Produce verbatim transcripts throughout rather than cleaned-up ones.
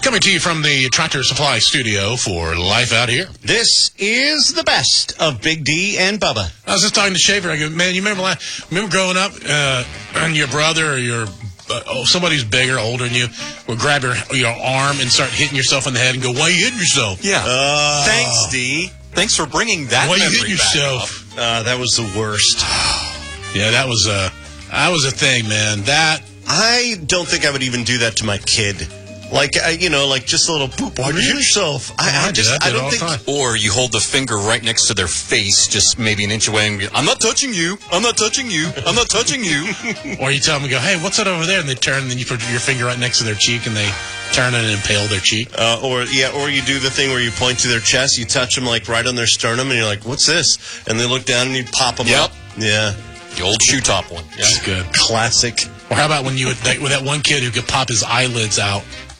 Coming to you from the Tractor Supply Studio for Life Out Here. This is the best of Big D and Bubba. I was just talking to Schaefer. I go, man, you remember last, remember growing up, uh, and your brother or your uh, oh, somebody who's bigger, older than you, would grab your your arm and start hitting yourself in the head and go, "Why you hitting yourself?" Yeah. Uh, Thanks, D. Thanks for bringing that Why you memory hitting yourself? back up. Uh, that was the worst. Yeah, that was a that was a thing, man. That I don't think I would even do that to my kid. Like, I, you know, like just a little poop. Why'd you hit yourself? I, I just, I, I don't think. Time. Or you hold the finger right next to their face, just maybe an inch away, and be, I'm not touching you. I'm not touching you. I'm not touching you. Or you tell them, go, hey, what's that over there? And they turn, and then you put your finger right next to their cheek, and they turn it and impale their cheek. Uh, or yeah, or you do the thing where you point to their chest, you touch them like right on their sternum, and you're like, "What's this?" And they look down and you pop them Yep. up. Yeah, The old shoe top one. Yeah. That's good. classic. Or how about when you would, like, with that one kid who could pop his eyelids out?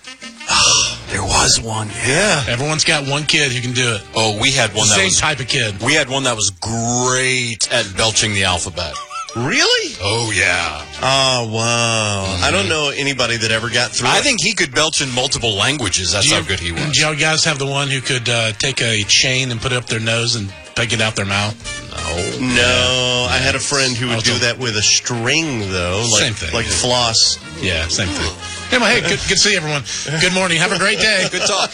There was one. Yeah. Everyone's got one kid who can do it. Oh, we had one that Same was. type of kid. We had one that was great at belching the alphabet. Really? Oh yeah. Oh wow! Mm-hmm. I don't know anybody that ever got through. I it. think he could belch in multiple languages. That's Do you- how good he was. Do y'all guys have the one who could uh, take a chain and put it up their nose and peg it out their mouth? No. No, I had a friend who would Also- do that with a string, though. Like, Same thing. Like floss. Yeah, same thing. Anyway, hey, good, good to see everyone. Good morning. Have a great day. Good talk.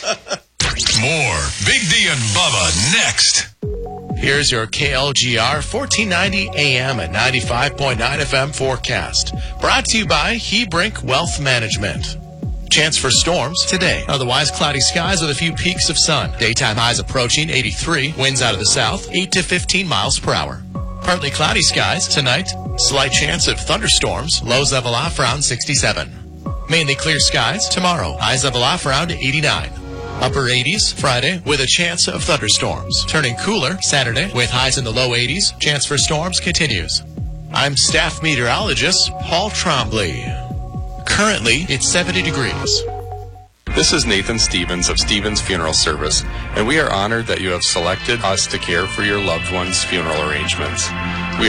More Big D and Bubba next. Here's your K L G R fourteen ninety A M and ninety-five point nine F M forecast. Brought to you by Hebrink Wealth Management. Chance for storms today. Otherwise, cloudy skies with a few peaks of sun. Daytime highs approaching eighty-three. Winds out of the south, eight to fifteen miles per hour. Partly cloudy skies tonight. Slight chance of thunderstorms. Lows level off around sixty-seven. Mainly clear skies tomorrow. Highs level off around eighty-nine. Upper eighties Friday with a chance of thunderstorms. Turning cooler Saturday with highs in the low eighties. Chance for storms continues. I'm staff meteorologist Paul Trombley. Currently, it's seventy degrees. This is Nathan Stevens of Stevens Funeral Service, and we are honored that you have selected us to care for your loved one's funeral arrangements.